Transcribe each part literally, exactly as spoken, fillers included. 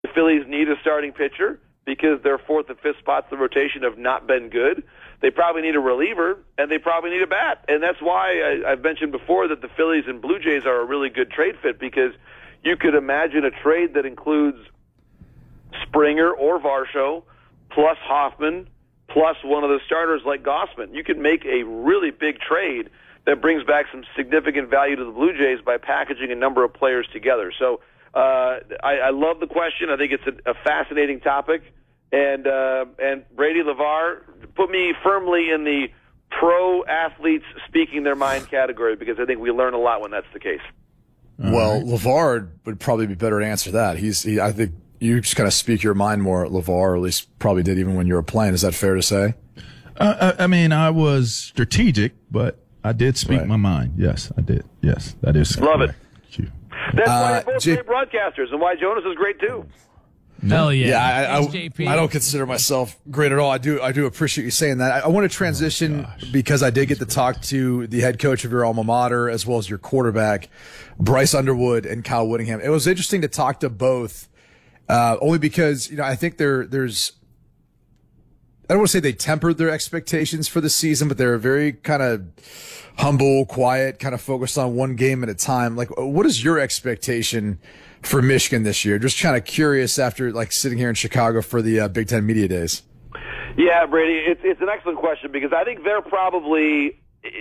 The Phillies need a starting pitcher because their fourth and fifth spots in the rotation have not been good. They probably need a reliever, and they probably need a bat. And that's why I, I've mentioned before that the Phillies and Blue Jays are a really good trade fit, because you could imagine a trade that includes Springer or Varsho plus Hoffman plus one of the starters like Gossman. You could make a really big trade that brings back some significant value to the Blue Jays by packaging a number of players together. So uh, I, I love the question. I think it's a, a fascinating topic. And uh, and Brady LeVar put me firmly in the pro athletes speaking their mind category, because I think we learn a lot when that's the case. Well, right. LeVar would probably be better to answer that. He's, he, I think you just kind of speak your mind more at LeVar, or at least probably did even when you were playing. Is that fair to say? Uh, I, I mean, I was strategic, but I did speak right. my mind. Yes, I did. Yes, that is love correct. it. That's uh, why they're both J- great broadcasters, and why Jonas is great too. Hell yeah! Yeah, I, I, J P. I don't consider myself great at all. I do, I do appreciate you saying that. I, I want to transition oh, because I did get to talk to the head coach of your alma mater as well as your quarterback, Bryce Underwood and Kyle Whittingham. It was interesting to talk to both, uh, only because you know I think there, there's. I don't want to say they tempered their expectations for the season, but they're very kind of humble, quiet, kind of focused on one game at a time. Like, what is your expectation for Michigan this year? Just kind of curious after like sitting here in Chicago for the uh, Big Ten Media Days. Yeah, Brady, it's it's an excellent question, because I think they're probably,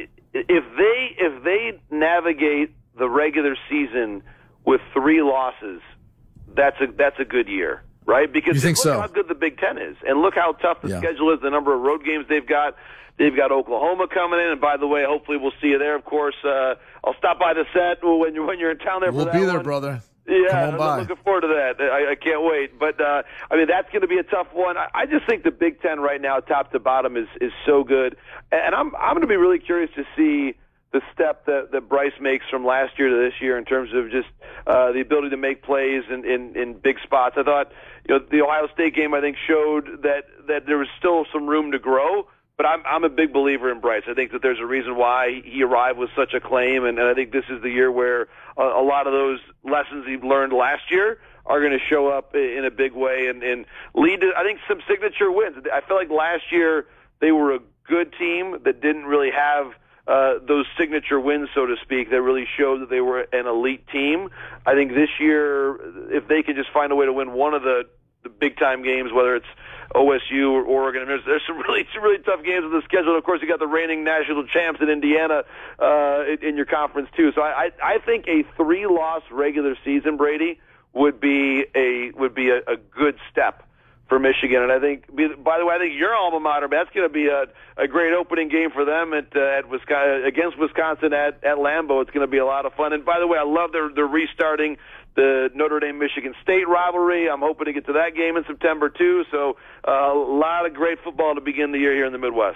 if they if they navigate the regular season with three losses, that's a that's a good year, right? Because you think look so? how good the Big Ten is, and look how tough the yeah. schedule is. The number of road games they've got. They've got Oklahoma coming in, and by the way, hopefully we'll see you there. Of course, uh, I'll stop by the set when you're when you're in town there. We'll for that be there, one. brother. Yeah, Come on by. I'm looking forward to that. I, I can't wait. But, uh, I mean, that's going to be a tough one. I, I just think the Big Ten right now, top to bottom, is, is so good. And I'm I'm going to be really curious to see the step that, that Bryce makes from last year to this year in terms of just uh, the ability to make plays in, in, in big spots. I thought, you know, the Ohio State game, I think, showed that, that there was still some room to grow. But I'm I'm a big believer in Bryce. I think that there's a reason why he arrived with such acclaim, and, and I think this is the year where a, a lot of those lessons he learned last year are going to show up in a big way and, and lead to, I think, some signature wins. I feel like last year they were a good team that didn't really have uh, those signature wins, so to speak, that really showed that they were an elite team. I think this year, if they can just find a way to win one of the, the big-time games, whether it's O S U or Oregon. There's, there's some really some really tough games in the schedule. And of course, you got the reigning national champs in Indiana uh, in, in your conference too. So I, I, I think a three-loss regular season, Brady, would be a would be a, a good step for Michigan. And I think, by the way, I think your alma mater, that's going to be a, a great opening game for them at uh, at Wisconsin, against Wisconsin at at Lambeau. It's going to be a lot of fun. And by the way, I love they're they're restarting the Notre Dame-Michigan State rivalry. I'm hoping to get to that game in September, too. So uh, a lot of great football to begin the year here in the Midwest.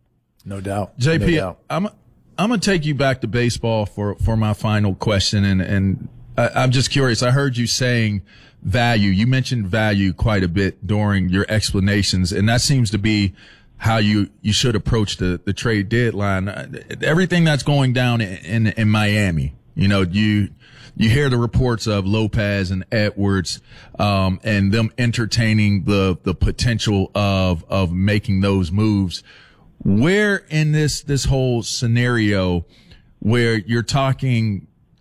No doubt. J P, no doubt. I'm I'm going to take you back to baseball for, for my final question, and, and I, I'm just curious. I heard you saying value. You mentioned value quite a bit during your explanations, and that seems to be how you, you should approach the, the trade deadline. Everything that's going down in, in, in Miami, you know, you – you hear the reports of Lopez and Edwards, um, and them entertaining the, the potential of, of making those moves. Where in this, this whole scenario where you're talking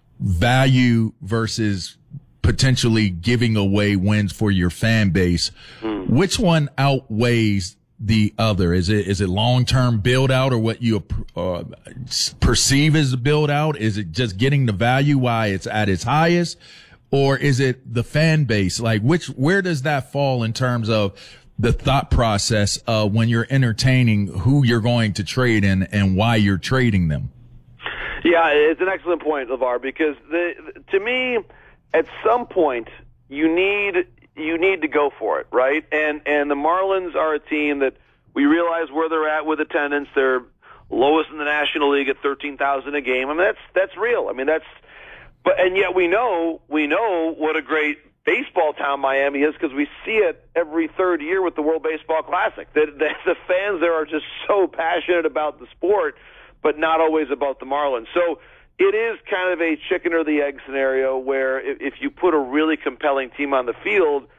value versus potentially giving away wins for your fan base, mm. which one outweighs the other? Is it, is it long-term build out, or what you uh, perceive as a build out? Is it just getting the value while it's at its highest, or is it the fan base? Like, which, where does that fall in terms of the thought process uh, when you're entertaining who you're going to trade in and why you're trading them? Yeah, it's an excellent point, LeVar, because the, to me, at some point, you need you need to go for it, right? And and the Marlins are a team that we realize where they're at with attendance. They're lowest in the National League at thirteen thousand a game. I mean, that's that's real. I mean, that's but and yet we know we know what a great baseball town Miami is, because we see it every third year with the World Baseball Classic. The, the, the fans there are just so passionate about the sport, but not always about the Marlins. So it is kind of a chicken or the egg scenario where if, if you put a really compelling team on the field,